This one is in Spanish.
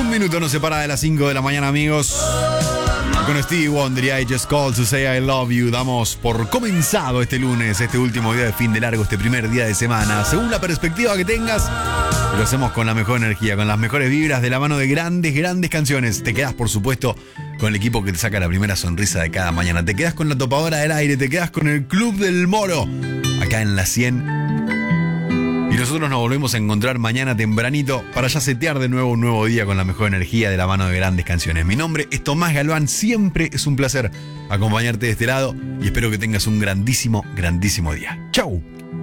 Un minuto nos separa de las 5 de la mañana, amigos. Con Stevie Wonder y I Just Called to Say I Love You, damos por comenzado este lunes, este último día de fin de largo, este primer día de semana. Según la perspectiva que tengas, lo hacemos con la mejor energía, con las mejores vibras, de la mano de grandes canciones. Te quedas, por supuesto, con el equipo que te saca la primera sonrisa de cada mañana. Te quedas con la topadora del aire, te quedas con el Club del Moro, acá en la 100. Y nosotros nos volvemos a encontrar mañana tempranito para ya setear de nuevo un nuevo día con la mejor energía de la mano de grandes canciones. Mi nombre es Tomás Galván, siempre es un placer acompañarte de este lado y espero que tengas un grandísimo día. ¡Chau!